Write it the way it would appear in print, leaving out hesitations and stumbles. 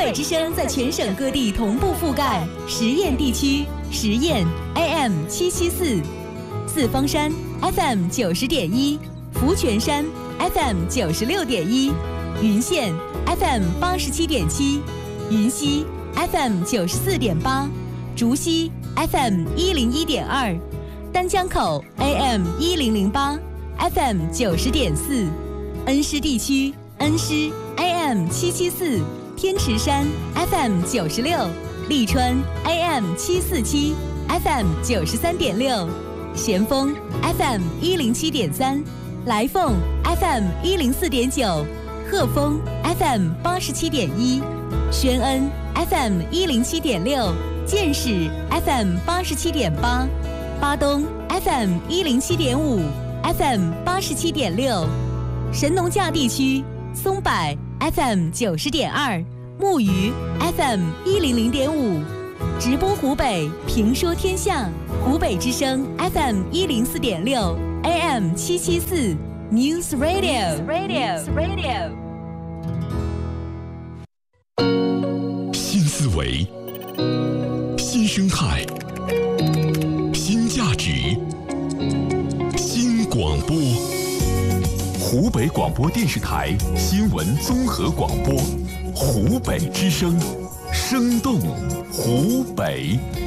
北之声在全省各地同步覆盖，实验地区实验 AM774，四方山 FM90.1，福泉山 FM96.1，云县 FM87.7，云溪 FM94.8，竹溪 FM101.2，丹江口 AM1008 FM90.4，恩施地区恩施 AM774，天池山 FM96，利川 AM747 FM93.6，咸丰 FM107.3，来凤 FM104.9，鹤峰 FM87.1，宣恩 FM107.6，建始 FM87.8，巴东 FM107.5 FM87.6，神农架地区松柏 FM90.2，木鱼 FM100.5，直播湖北评说天下，湖北之声 FM104.6 AM774 News Radio。 新思维，新生态，新价值，新广播。湖北广播电视台新闻综合广播，湖北之声，生动湖北。